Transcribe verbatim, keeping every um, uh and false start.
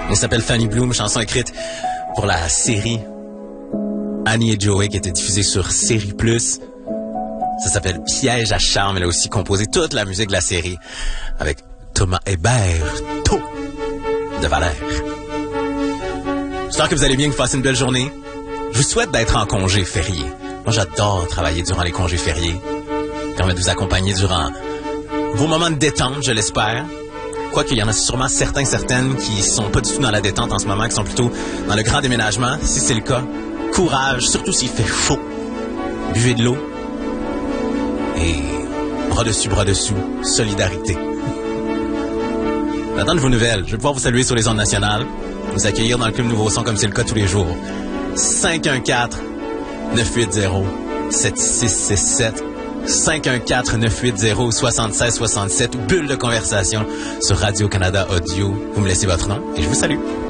Elle s'appelle Fanny Bloom, chanson écrite pour la série Annie et Joey qui était diffusée sur Série Plus. Ça s'appelle Piège à charme. Elle a aussi composé toute la musique de la série avec Thomas Héberto de Valère. J'espère que vous allez bien, que vous passez une belle journée. Je vous souhaite d'être en congé férié. Moi, j'adore travailler durant les congés fériés. Ça permet de vous accompagner durant vos moments de détente, je l'espère. Quoique, il y en a sûrement certains, certaines qui sont pas du tout dans la détente en ce moment, qui sont plutôt dans le grand déménagement. Si c'est le cas, courage, surtout s'il fait chaud. Buvez de l'eau. Et bras dessus, bras dessous, solidarité. J'attends de vos nouvelles. Je vais pouvoir vous saluer sur les ondes nationales, vous accueillir dans le club Nouveau Son comme c'est le cas tous les jours. cinq un quatre, neuf huit zéro, sept six six sept, cinq un quatre, neuf huit zéro, six six six sept ou bulle de conversation sur Radio-Canada Audio. Vous me laissez votre nom et je vous salue.